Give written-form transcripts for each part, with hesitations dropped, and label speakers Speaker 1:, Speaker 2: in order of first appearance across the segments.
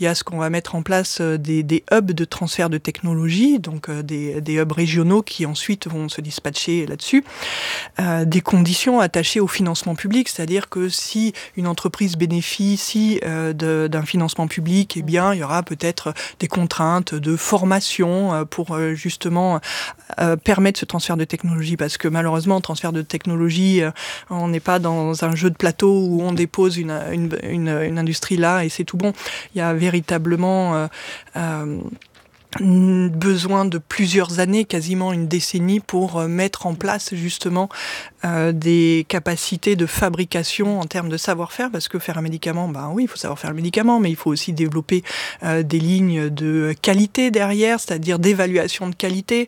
Speaker 1: il y a ce qu'on va mettre en place des hubs de transfert de technologie, donc des hubs régionaux qui ensuite vont se dispatcher là-dessus. Des conditions attachées au financement public, c'est-à-dire que si une entreprise bénéficie d'un financement public, eh bien, il y aura peut-être des contraintes de formation pour justement permettre ce transfert de technologie, parce que malheureusement, le transfert de technologie, on n'est pas dans un jeu de plateau où on dépose une industrie là et c'est tout bon. Il y a véritablement besoin de plusieurs années, quasiment une décennie, pour mettre en place justement des capacités de fabrication en termes de savoir-faire, parce que faire un médicament, oui, il faut savoir faire le médicament, mais il faut aussi développer des lignes de qualité derrière, c'est-à-dire d'évaluation de qualité,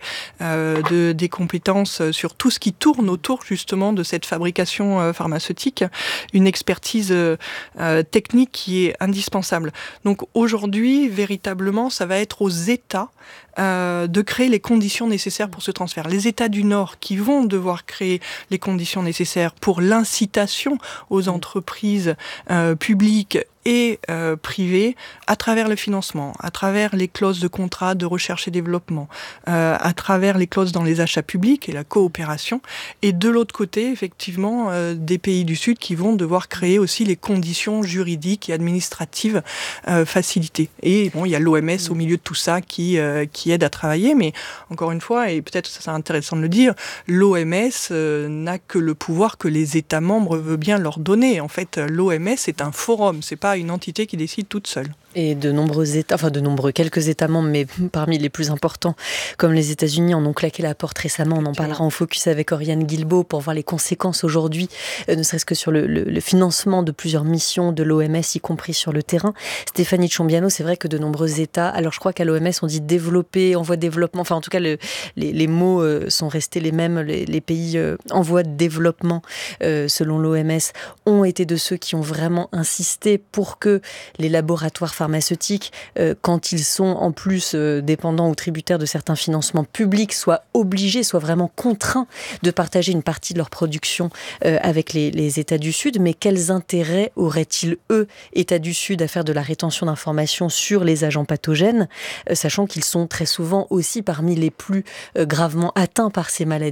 Speaker 1: des compétences sur tout ce qui tourne autour justement de cette fabrication pharmaceutique, une expertise technique qui est indispensable. Donc aujourd'hui, véritablement, ça va être aux États de créer les conditions nécessaires pour ce transfert. Les États du Nord qui vont devoir créer les conditions nécessaires pour l'incitation aux entreprises publiques et privées à travers le financement, à travers les clauses de contrat de recherche et développement, à travers les clauses dans les achats publics et la coopération. Et de l'autre côté, effectivement, des pays du Sud qui vont devoir créer aussi les conditions juridiques et administratives facilitées. Et bon, il y a l'OMS au milieu de tout ça qui aide à travailler, mais encore une fois, et peut-être ça c'est intéressant de le dire, l'OMS n'a que le pouvoir que les États membres veulent bien leur donner. En fait, l'OMS est un forum, c'est pas une entité qui décide toute seule.
Speaker 2: Et quelques États membres, mais parmi les plus importants, comme les États-Unis, en ont claqué la porte récemment. On en parlera en focus avec Oriane Guilbault pour voir les conséquences aujourd'hui, ne serait-ce que sur le financement de plusieurs missions de l'OMS, y compris sur le terrain. Stéphanie Tchombiano, c'est vrai que de nombreux États, alors je crois qu'à l'OMS on dit développer, en voie de développement, enfin en tout cas les mots sont restés les mêmes, les pays en voie de développement, selon l'OMS, ont été de ceux qui ont vraiment insisté pour que les laboratoires pharmaceutiques, quand ils sont en plus dépendants ou tributaires de certains financements publics, soient vraiment contraints de partager une partie de leur production avec les États du Sud. Mais quels intérêts auraient-ils, eux, États du Sud, à faire de la rétention d'informations sur les agents pathogènes, sachant qu'ils sont très souvent aussi parmi les plus gravement atteints par ces maladies ?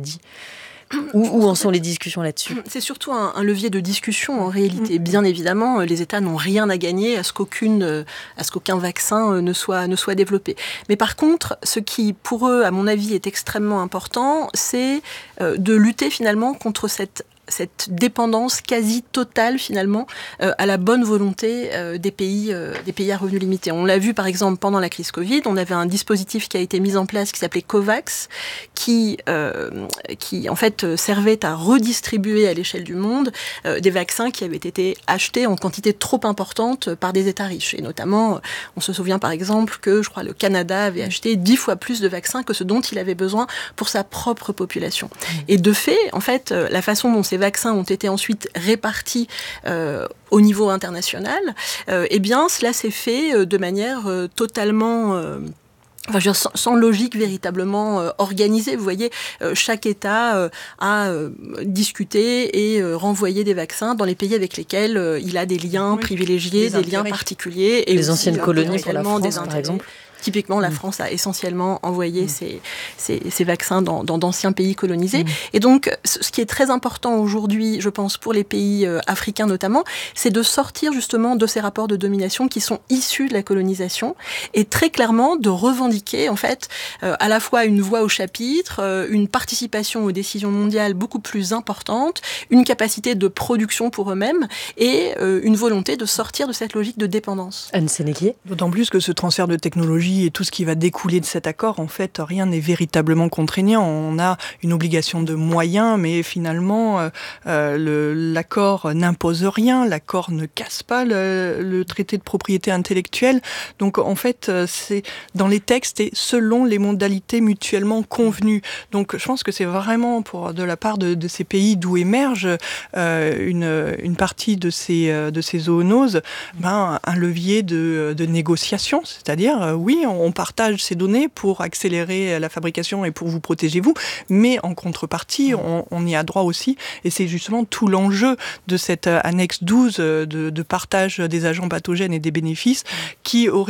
Speaker 2: Où en sont les discussions là-dessus ?
Speaker 3: C'est surtout un levier de discussion en réalité. Bien évidemment, les États n'ont rien à gagner à ce qu'aucun vaccin ne soit développé. Mais par contre, ce qui pour eux, à mon avis, est extrêmement important, c'est de lutter finalement contre cette dépendance quasi totale finalement à la bonne volonté des pays à revenus limités. On l'a vu par exemple pendant la crise Covid, on avait un dispositif qui a été mis en place qui s'appelait COVAX, qui en fait servait à redistribuer à l'échelle du monde des vaccins qui avaient été achetés en quantité trop importante par des États riches. Et notamment, on se souvient par exemple que je crois le Canada avait acheté 10 fois plus de vaccins que ce dont il avait besoin pour sa propre population. Et de fait, en fait, la façon dont ces vaccins ont été ensuite répartis au niveau international, eh bien, cela s'est fait de manière totalement... sans logique véritablement organisée. Vous voyez, chaque État a discuté et renvoyé des vaccins dans les pays avec lesquels il a des liens privilégiés, des liens particuliers. Et
Speaker 2: les anciennes colonies pour la France, par exemple.
Speaker 3: Typiquement, la France a essentiellement envoyé ces vaccins dans d'anciens pays colonisés. Et donc, ce qui est très important aujourd'hui, je pense, pour les pays africains notamment, c'est de sortir justement de ces rapports de domination qui sont issus de la colonisation et très clairement de revendiquer, en fait, à la fois une voix au chapitre, une participation aux décisions mondiales beaucoup plus importante, une capacité de production pour eux-mêmes et une volonté de sortir de cette logique de dépendance.
Speaker 2: Anne Sénéquier.
Speaker 1: D'autant plus que ce transfert de technologie et tout ce qui va découler de cet accord, en fait, rien n'est véritablement contraignant. On a une obligation de moyens, mais finalement, l'accord n'impose rien, l'accord ne casse pas le traité de propriété intellectuelle. Donc, en fait, c'est dans les textes et selon les modalités mutuellement convenues. Donc, je pense que c'est vraiment de la part de ces pays d'où émerge une partie de ces zoonoses, un levier de négociation, c'est-à-dire, oui, on partage ces données pour accélérer la fabrication et pour vous protéger vous, mais en contrepartie, on y a droit aussi, et c'est justement tout l'enjeu de cette annexe 12 de partage des agents pathogènes et des bénéfices qui aurait